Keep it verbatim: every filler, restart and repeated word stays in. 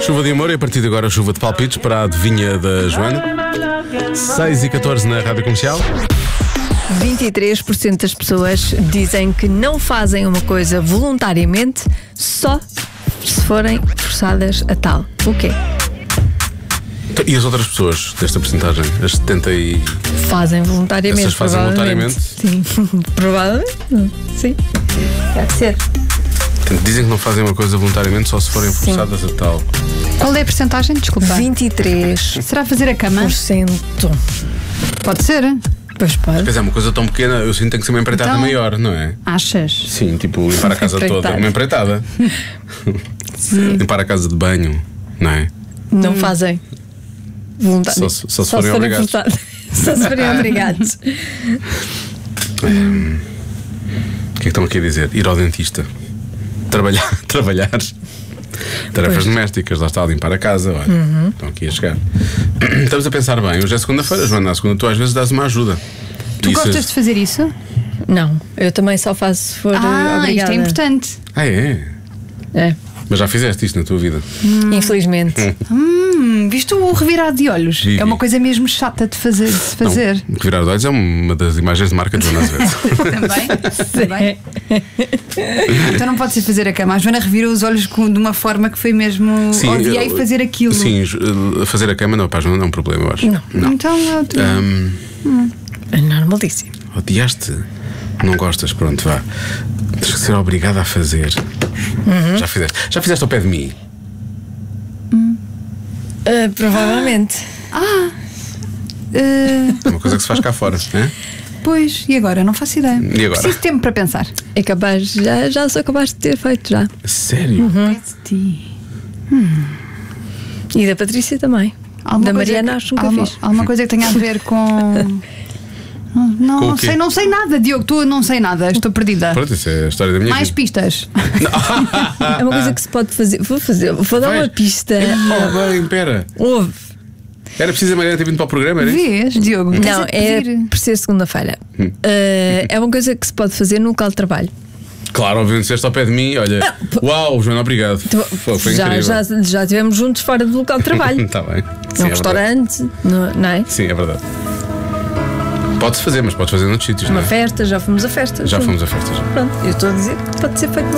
Chuva de amor e a partir de agora chuva de palpites para a adivinha da Joana. seis e catorze na Rádio Comercial. vinte e três por cento das pessoas dizem que não fazem uma coisa voluntariamente só se forem forçadas a tal. O quê? E as outras pessoas desta porcentagem? As setenta e... Fazem voluntariamente. Essas fazem provavelmente. Sim, provavelmente. Sim. Deve ser. Portanto, dizem que não fazem uma coisa voluntariamente só se forem forçadas a tal. Qual é a porcentagem? Desculpa. vinte e três Será fazer a cama? por cento. Pode ser. Pois pode. Quer dizer, uma coisa tão pequena, eu sinto que tem que ser uma empreitada Então- maior, não é? Achas? Sim, tipo limpar a casa Empreitada. toda. Uma empreitada. Limpar a casa de banho, não é? Não fazem voluntariamente. Só se- só se forem obrigados. forçados. Só se forem obrigados. O que é que estão aqui a dizer? Ir ao dentista. Trabalhar. Trabalhar. Tarefas Pois. domésticas, lá está a limpar a casa. Olha, Uhum. estão aqui a chegar. Estamos a pensar bem. Hoje é segunda-feira, Joana. Na segunda, tu às vezes dás uma ajuda. Tu Isso- gostas de fazer isso? Não, eu também só faço se for Ah, obrigada. isto é importante. Ah, é? É, Mas já fizeste isto na tua vida? infelizmente. Hum, viste o revirar de olhos? Vi, É uma vi. coisa mesmo chata de fazer. De se fazer. Não, que virar de olhos é uma das imagens de marca de Joana Azevedo. Também? Também? Então não pode ser fazer a cama. A Joana revirou os olhos com- de uma forma que foi mesmo. Odiei eu- fazer aquilo. Sim, ju- fazer a cama não, pá, Joana, não é um problema, eu acho. Não. Então eu te- Ahm, É normalíssimo. odiaste? Não gostas? Pronto, vá. Tens que ser obrigada a fazer. Uhum. Já fizeste? Já fizeste ao pé de mim? Ah, provavelmente. eh, É uma coisa que se faz cá fora, né? Pois, e agora? Não faço ideia. E agora? Preciso de tempo para pensar. É capaz, já, já sou capaz de ter feito já. Sério? Uhum. Ti. E da Patrícia também. Alguma da coisa Mariana que- acho que nunca alguma, fiz. Alguma coisa que tenha a ver com. Não, não, Com o não quê? sei, não sei nada, Diogo. Tu não sei nada, estou perdida. Pronto, isso é a história da minha Mais vida. pistas. É uma coisa que se pode fazer. Vou fazer, vou dar Vai. uma pista. Ah, bem, pera. Houve. Era preciso a Mariana ter vindo para o programa, era isso? Vês, Diogo? Tens Não, a é pedir. por ser segunda-feira. Hum. Ah, é uma coisa que se pode fazer no local de trabalho. Claro, obviamente, disseste ao pé de mim, olha. Não, p- Uau, Joana, obrigado. Foi, foi já, incrível. já, já estivemos juntos fora do local de trabalho. Está bem. Sim, Num é verdade. restaurante, no, não é? Sim, é verdade. Pode-se fazer, mas pode fazer noutros sítios, Uma não é? festa, já fomos a festas. Já juntos. fomos a festas. Pronto, eu estou a dizer que pode ser feito no